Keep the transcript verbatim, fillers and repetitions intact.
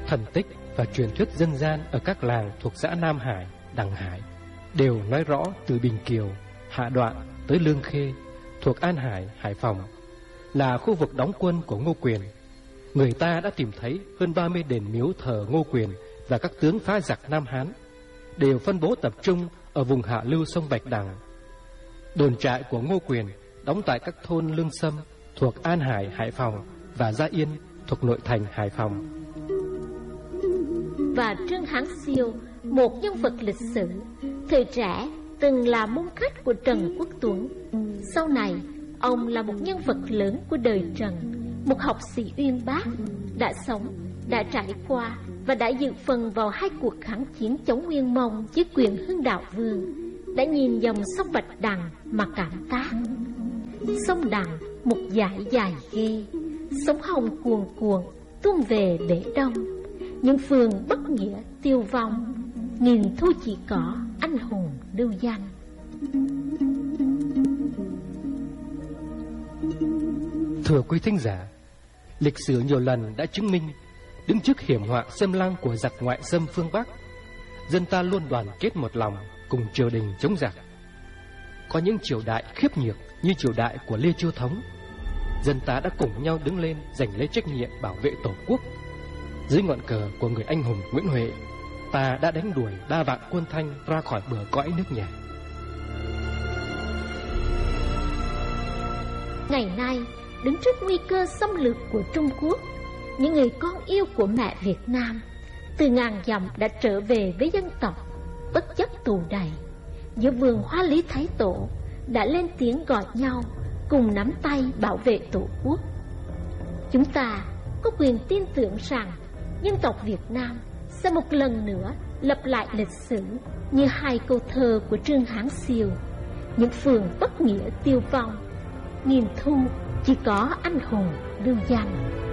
thần tích và truyền thuyết dân gian ở các làng thuộc xã Nam Hải, Đằng Hải đều nói rõ từ Bình Kiều, Hạ Đoạn tới Lương Khê thuộc An Hải, Hải Phòng là khu vực đóng quân của Ngô Quyền. Người ta đã tìm thấy hơn ba mươi đền miếu thờ Ngô Quyền và các tướng phá giặc Nam Hán, đều phân bố tập trung ở vùng hạ lưu sông Bạch Đằng. Đồn trại của Ngô Quyền đóng tại các thôn Lương Sâm thuộc An Hải, Hải Phòng và Gia Yên thuộc nội thành Hải Phòng. Và Trương Hán Siêu, một nhân vật lịch sử, thời trẻ từng là môn khách của Trần Quốc Tuấn. Sau này, ông là một nhân vật lớn của đời Trần, một học sĩ uyên bác, đã sống, đã trải qua và đã dự phần vào hai cuộc kháng chiến chống Nguyên Mông với quyền Hưng Đạo Vương, đã nhìn dòng sông Bạch Đằng mà cảm tác. Sông Đằng một dải dài ghê, sóng hồng cuồn cuộn tuôn về bể đông, những phường bất nghĩa tiêu vong, nghìn thu chỉ có anh hùng lưu danh. Thưa quý thính giả, lịch sử nhiều lần đã chứng minh, đứng trước hiểm họa xâm lăng của giặc ngoại xâm phương Bắc, dân ta luôn đoàn kết một lòng cùng triều đình chống giặc. Có những triều đại khiếp nhược như triều đại của Lê Chiêu Thống, dân ta đã cùng nhau đứng lên giành lấy trách nhiệm bảo vệ Tổ quốc. Dưới ngọn cờ của người anh hùng Nguyễn Huệ, ta đã đánh đuổi đa vạn quân Thanh ra khỏi bờ cõi nước nhà. Ngày nay, đứng trước nguy cơ xâm lược của Trung Quốc, những người con yêu của mẹ Việt Nam từ ngàn dặm đã trở về với dân tộc, bất chấp tù đày. Giữa vườn hoa Lý Thái Tổ đã lên tiếng gọi nhau cùng nắm tay bảo vệ Tổ quốc. Chúng ta có quyền tin tưởng rằng dân tộc Việt Nam sẽ một lần nữa lập lại lịch sử như hai câu thơ của Trương Hán Siêu: những phường bất nghĩa tiêu vong, nghìn thu chỉ có anh hùng lưu danh.